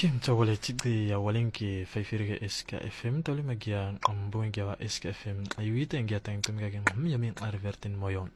Kim tawale chigdi ya walinki faifirga SKFM tawle magia ambuinga wa SKFM ayuita ingia tangtumga gen yamin arvertin moyon.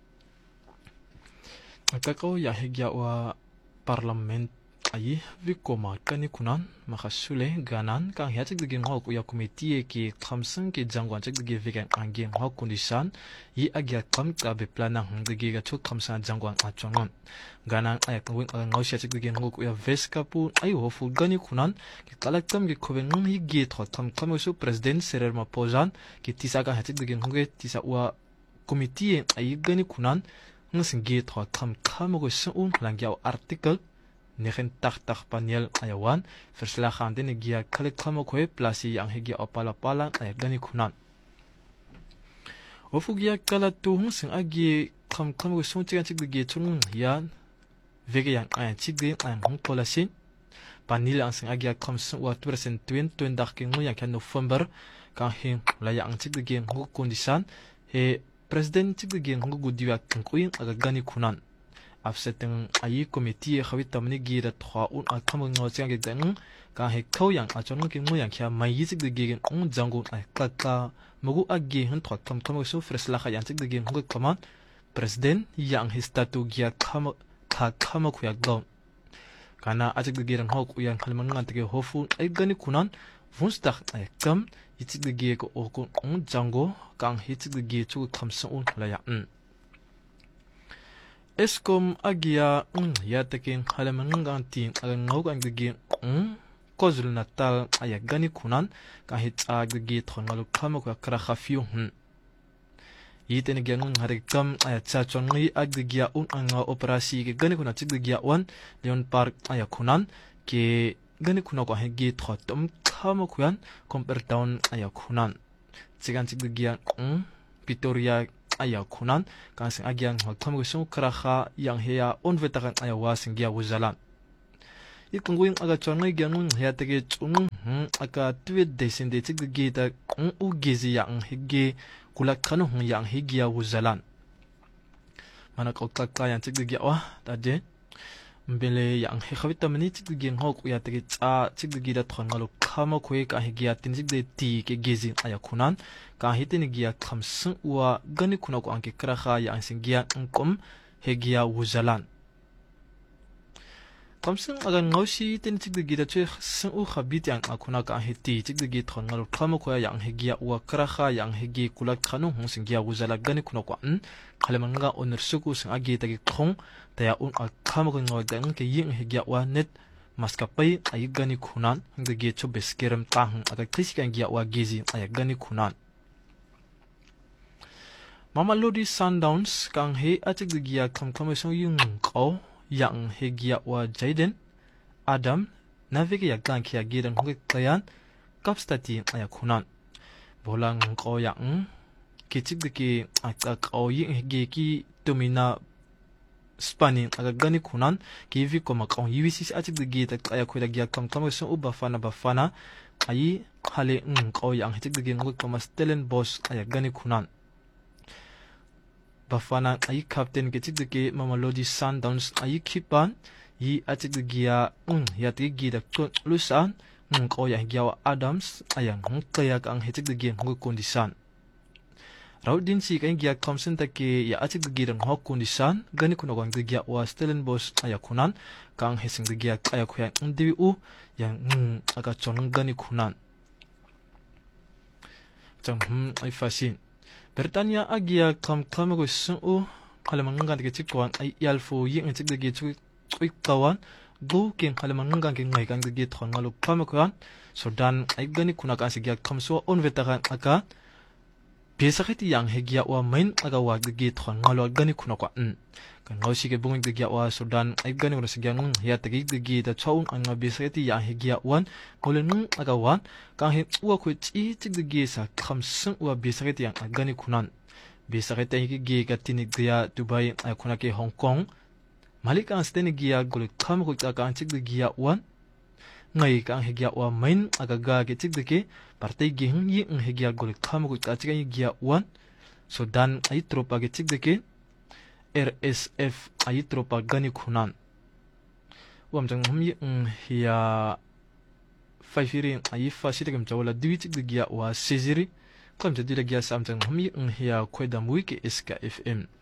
Kakao ya higya wa parlament ayi vikoma kani kunan makasule ganan kang hiya chigdi ngok ya komitie ki khamsang ki jangwan chigdi vegan angin ngok kundisan yi agya kam ka be plana ngdi ga chok khamsa jangwan achongon ganan ayak wing ngausia chigdi ngok ya veskapu ayi hofu gani kunan ki kalaktam ki khoben ngi gi thot kam su president Cyril Ramaphosa ki tisa ka chigdi ngok tisa wa komitie ayi gani kunan ngsin gi thot kam go sun langya article Negen tak panel ayawan verslagen de negia kalik kamo koe plasi yang hegi opala ay gani kunan. Ofugia kala tuhung sing agi kam go suntigan chigde chung yan vege yang ay chigde ay hong polasin panil ang sing agi kam sun wa 2020 dak king mo yang kan November kan hin la yang chigde gen ho kondisan he president chigde gen ho gudiwa kan kuin aga gani kunan. Afseteng ayi komiti khawit tamni gira thwa un akham ngo chang ge dang ka he khaw yang achon ke mo yang kya mai yik de ge un jangu ai ka mugu agge han thwa kam so fresla kha yang chik de ge ngo kaman president yang histatu gya kham khu yak do kana achik de ge rang hok yang khalman ngan te ge hofu ai gani kunan vunstak ai kam yik de ge ko ko un jangu kang hit de ge chu kham sa un la ya Eskom agia ya tekin halamangang tin agang ngog ang gigi KwaZulu Natal aya gani kunan ka hit aggi thongalu khamo ka kra khafiu yiten gengun harikam aya cha chongi aggi un anga operasi ke gani kuna chiggi wan Leon Park aya kunan ke gani kuna ko hegi thotum khamo kuyan compare down aya kunan chigan chiggi Pretoria aya kunan kasing agyang magtamo sung krakha yang heya onvetakan aya wasing gya wuzalan ikunguing aga chongai gyangun heya tege chung aka tweet desin de chig gita u gizi yang higi kulak khanu yang higi ya wuzalan mana ko kakka yang chig gya wa tade mbele yang he khawita mani chig gyang hok ya tege cha chig gida thongalu khama khoi ka higi ya tin chig de ti ke gizi aya kunan ka hitini giya khamsung wa gani kuna ko anke krakha ya ansing giya angkom he giya wuzalan khamsung agan ngausi tin chigde gida che sung u khabit yang akuna ka hiti chigde gi thongal khamo ko yang he giya wa krakha yang he gi kulak khanu hung sing giya wuzala gani kuna ko an khalemanga onur suku sing agi tagi khong taya un khamo ko ngol dang ke ying he giya wa net maskapai ay gani kunan hingde gi chu beskerem tahung aga krisikan giya wa gizi ay gani kunan Mamelodi Sundowns kang he achig de giya kam song yung ko yang he giya wa Jaden Adam navige ya kang kia gidan hong kayan kapstati aya kunan bolang ko yang kichig de ki ak o yin he gi ki domina Spani aga gani kunan ki vi ko makong UVC achig de gi ta aya ko giya kam song bafana ayi hale ko yang he chig de gi hong ko Stellenbosch aya gani kunan Bafana ayi captain ke chigde Mamelodi Sundowns ayi kipan yi achigde ya tigi da lusan ko ya giya Adams ayang kaya ang hechigde gi ng kondisan Raudin si kay giya Thompson take ya achigde gi ng kondisan gani kuno ang giya wa Stellenbosch ayakunan kang hesing giya kaya kuya ndiu yang aga chon gani kunan jang ay fasin Britania agia kam go sun halamangan ke chikwan ay yalfo ying chik de chu kawan go king halamangan ke ngai kang de thon malu pamakwan Sudan ay gani kuna ka sigya kam so on vetakan aka besakiti yang hegia wa main aga wa de thon malu gani kuna kwa kan ngausi ke bunging de wa Sudan ay gani kuna sigya ya tagi de da chaun anga besakiti yang hegia wan molen aga wan kang he wa ko chi chik de sa kam sun wa besakiti yang gani kunan besakiti hi ge ka tinik dia Dubai ay kuna ke Hong Kong malik ang stene gia gol kam ko ta kan chik de wan ngai kang hegia wa main aga ga ke chik de partai ge yi hegia gol kam ko ta chik gia wan Sudan ay tropa ke chik de RSF ay tropa gani kunan wamjang hiya fifiri ayi fasita kam jawla duit de gia wa seziri kom te dile gia samtang hmi hia kweda muike SK FM